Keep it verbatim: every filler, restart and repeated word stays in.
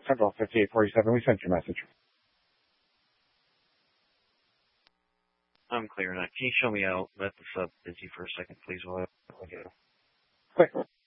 Central, fifty-eight forty-seven. We sent your message. I'm clear now. Can you show me out? Let the sub busy for a second, please, while I go. Quick.